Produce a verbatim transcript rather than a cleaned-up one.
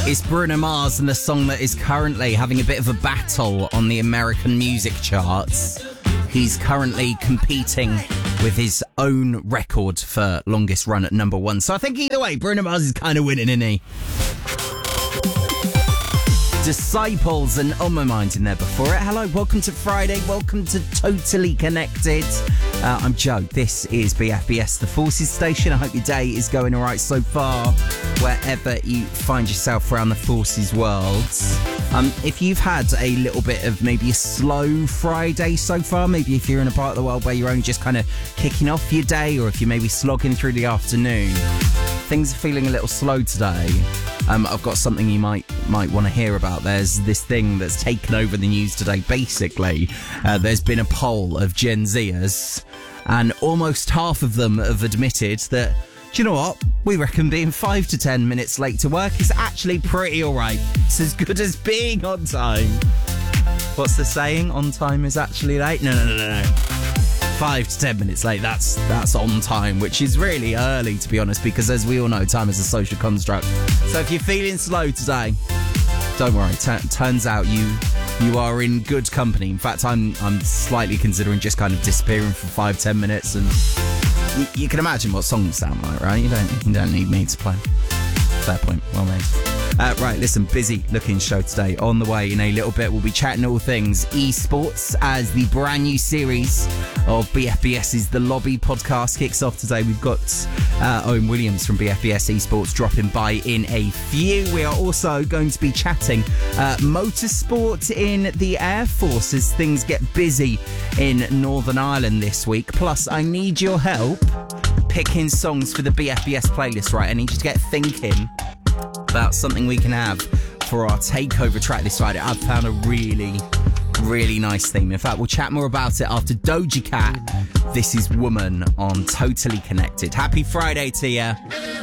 It's Bruno Mars and the song that is currently having a bit of a battle on the American music charts. He's currently competing with his own record for longest run at number one. So I think either way, Bruno Mars is kind of winning, isn't he? Disciples and On My Mind in there before it. Hello, welcome to Friday. Welcome to Totally Connected. Uh, I'm Joe. This is B F B S, the Forces Station. I hope your day is going all right so far, wherever you find yourself around the Forces world. Um, if you've had a little bit of maybe a slow Friday so far, maybe if you're in a part of the world where you're only just kind of kicking off your day, or if you're maybe slogging through the afternoon, things are feeling a little slow today. Um, I've got something you might might want to hear about. There's this thing that's taken over the news today. Basically, uh, there's been a poll of Gen Zers, and almost half of them have admitted that, do you know what? We reckon being five to ten minutes late to work is actually pretty all right. It's as good as being on time. What's the saying? On time is actually late? No, no, no, no, no. Five to ten minutes late, that's that's on time, which is really early, to be honest, because as we all know, time is a social construct. So if you're feeling slow today, don't worry. T- turns out you you are in good company. In fact, I'm I'm slightly considering just kind of disappearing for five, ten minutes, and y- you can imagine what songs sound like, right? You don't you don't need me to play. Fair point. Well made. Uh, right, listen, busy looking show today. On the way in a little bit, we'll be chatting all things esports as the brand new series of BFBS's The Lobby podcast kicks off today. We've got uh, Owen Williams from B F B S Esports dropping by in a few. We are also going to be chatting uh, motorsport in the Air Force as things get busy in Northern Ireland this week. Plus, I need your help picking songs for the B F B S playlist, right? I need you to get thinking about something we can have for our takeover track this Friday. I've found a really, really nice theme. In fact, we'll chat more about it after Doja Cat. This is Woman on Totally Connected. Happy Friday to you.